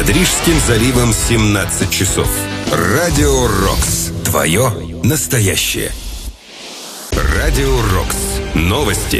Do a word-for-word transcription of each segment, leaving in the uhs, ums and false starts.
Над Рижским заливом семнадцать часов. Радио Рокс. Твое настоящее. Радио Рокс. Новости.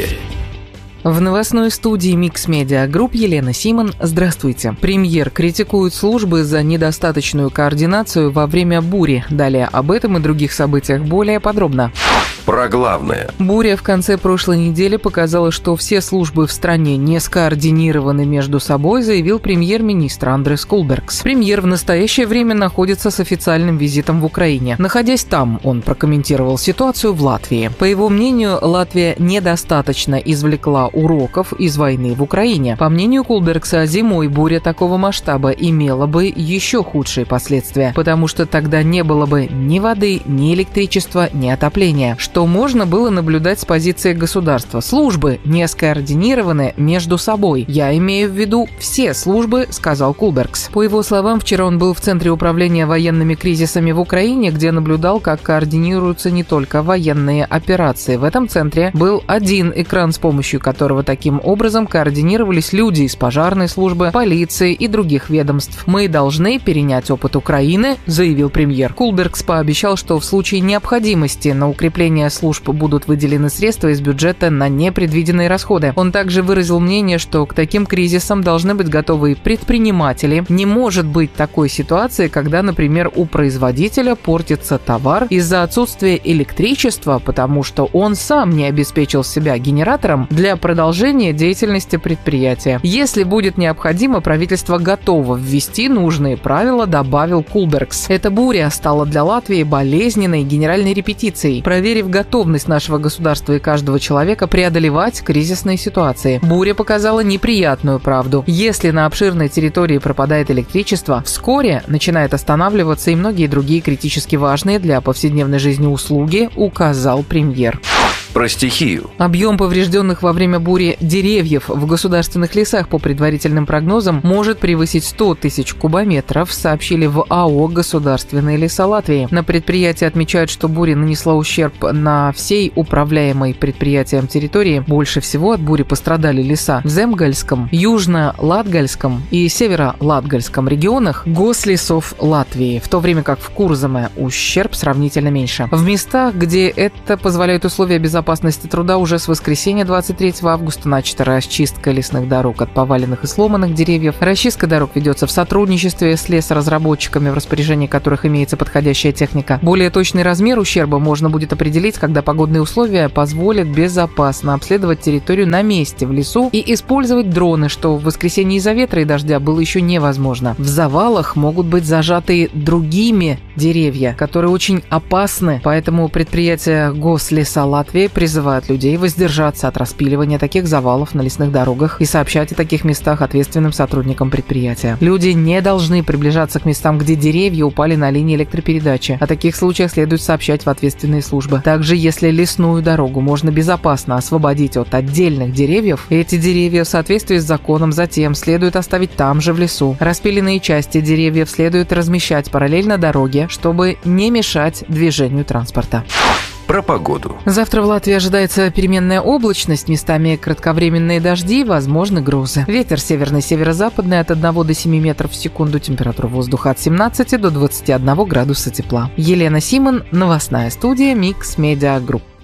В новостной студии Mix Media Group Елена Симон. Здравствуйте. Премьер критикует службы за недостаточную координацию во время бури. Далее об этом и других событиях более подробно. Про главное. Буря в конце прошлой недели показала, что все службы в стране не скоординированы между собой, заявил премьер-министр Андрес Кулбергс. Премьер в настоящее время находится с официальным визитом в Украине. Находясь там, он прокомментировал ситуацию в Латвии. По его мнению, Латвия недостаточно извлекла уроков из войны в Украине. По мнению Кулбергса, зимой буря такого масштаба имела бы еще худшие последствия, потому что тогда не было бы ни воды, ни электричества, ни отопления, что можно было наблюдать с позиции государства. Службы не скоординированы между собой. Я имею в виду все службы, сказал Кулбергс. По его словам, вчера он был в Центре управления военными кризисами в Украине, где наблюдал, как координируются не только военные операции. В этом центре был один экран, с помощью которого таким образом координировались люди из пожарной службы, полиции и других ведомств. Мы должны перенять опыт Украины, заявил премьер. Кулбергс пообещал, что в случае необходимости на укрепление служб будут выделены средства из бюджета на непредвиденные расходы. Он также выразил мнение, что к таким кризисам должны быть готовы предприниматели. Не может быть такой ситуации, когда, например, у производителя портится товар из-за отсутствия электричества, потому что он сам не обеспечил себя генератором для продолжения деятельности предприятия. Если будет необходимо, правительство готово ввести нужные правила, добавил Кулбергс. Эта буря стала для Латвии болезненной генеральной репетицией, проверив готовность нашего государства и каждого человека преодолевать кризисные ситуации. Буря показала неприятную правду. Если на обширной территории пропадает электричество, вскоре начинает останавливаться и многие другие критически важные для повседневной жизни услуги, указал премьер. Про стихию. Объем поврежденных во время бури деревьев в государственных лесах по предварительным прогнозам может превысить сто тысяч кубометров, сообщили в АО «Государственные леса Латвии». На предприятии отмечают, что буря нанесла ущерб на всей управляемой предприятием территории. Больше всего от бури пострадали леса в Земгальском, Южно-Латгальском и Северо-Латгальском регионах гослесов Латвии, в то время как в Курзаме ущерб сравнительно меньше. В местах, где это позволяют условия безопасности безопасности труда, уже с воскресенья двадцать третьего августа начата расчистка лесных дорог от поваленных и сломанных деревьев. Расчистка дорог ведется в сотрудничестве с лесоразработчиками, в распоряжении которых имеется подходящая техника. Более точный размер ущерба можно будет определить, когда погодные условия позволят безопасно обследовать территорию на месте в лесу и использовать дроны, что в воскресенье из-за ветра и дождя было еще невозможно. В завалах могут быть зажаты другими деревья, которые очень опасны, поэтому предприятие Гослеса Латвии призывают людей воздержаться от распиливания таких завалов на лесных дорогах и сообщать о таких местах ответственным сотрудникам предприятия. Люди не должны приближаться к местам, где деревья упали на линии электропередачи. О таких случаях следует сообщать в ответственные службы. Также, если лесную дорогу можно безопасно освободить от отдельных деревьев, эти деревья в соответствии с законом затем следует оставить там же в лесу. Распиленные части деревьев следует размещать параллельно дороге, чтобы не мешать движению транспорта. Про погоду. Завтра в Латвии ожидается переменная облачность, местами кратковременные дожди, возможны грозы. Ветер северный, северо-западный от одного до семи метров в секунду, температура воздуха от семнадцати до двадцати одного градуса тепла. Елена Симон, новостная студия Mix Media Group.